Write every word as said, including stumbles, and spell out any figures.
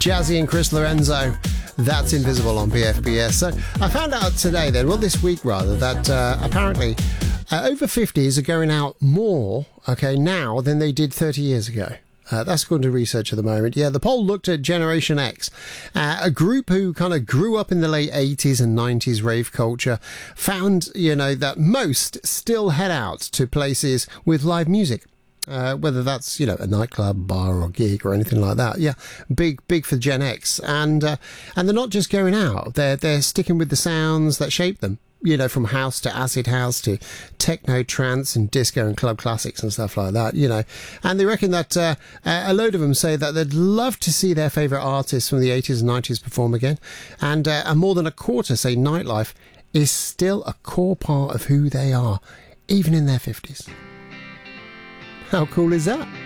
Jazzy and Chris Lorenzo. That's Invisible on B F B S. So I found out today then, well this week rather, that uh, apparently uh, over fifties are going out more, okay, now than they did thirty years ago. Uh, that's according to research at the moment. Yeah, the poll looked at Generation X, uh, a group who kind of grew up in the late eighties and nineties rave culture, found, you know, that most still head out to places with live music. Uh, whether that's, you know, a nightclub, bar or gig or anything like that. Yeah, big, big for Gen X. And uh, and they're not just going out, they're, they're sticking with the sounds that shape them. You know, from house to acid house to techno, trance and disco and club classics and stuff like that, you know. And they reckon that uh, a load of them say that they'd love to see their favourite artists from the eighties and nineties perform again. And, uh, and more than a quarter say nightlife is still a core part of who they are, even in their fifties. How cool is that?